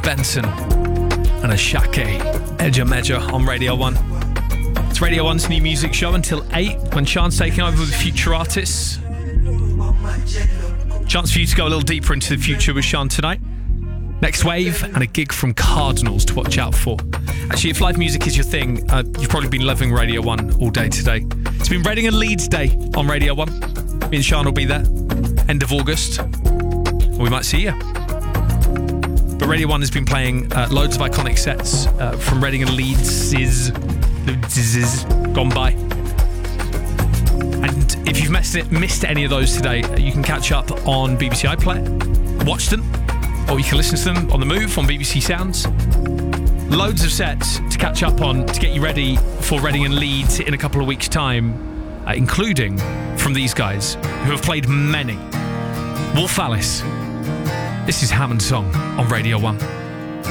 Benson and Ashake, Edge Measure on Radio 1. It's Radio 1's new music show until 8 when Sean's taking over with future artists. Chance for you to go a little deeper into the future with Sean tonight. Next wave and a gig from Cardinals to watch out for. Actually, if live music is your thing, you've probably been loving Radio 1 all day today. It's been Reading and Leeds Day on Radio 1. Me and Sean will be there. End of August. We might see you. But Radio 1 has been playing loads of iconic sets from Reading and Leeds' gone by. And if you've missed any of those today, you can catch up on BBC iPlayer, watch them, or you can listen to them on the move on BBC Sounds. Loads of sets to catch up on to get you ready for Reading and Leeds in a couple of weeks' time, including from these guys who have played many. Wolf Alice. This is Hammond Song on Radio 1.